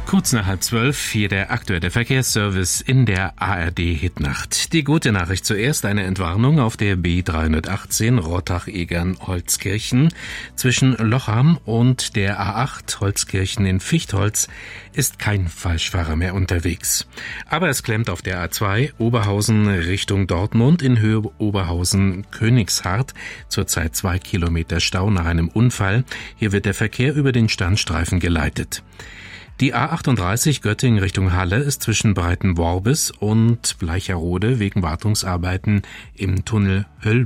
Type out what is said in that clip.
Kurz nach 11:30, hier der aktuelle Verkehrsservice in der ARD-Hitnacht. Die gute Nachricht zuerst, eine Entwarnung auf der B318 Rottach-Egern-Holzkirchen. Zwischen Lochham und der A8 Holzkirchen in Fichtholz ist kein Falschfahrer mehr unterwegs. Aber es klemmt auf der A2 Oberhausen Richtung Dortmund in Höhe Oberhausen-Königshardt. Zurzeit 2 Kilometer Stau nach einem Unfall. Hier wird der Verkehr über den Standstreifen geleitet. Die A38 Göttingen Richtung Halle ist zwischen Breitenworbis und Bleicherode wegen Wartungsarbeiten im Tunnel Höllb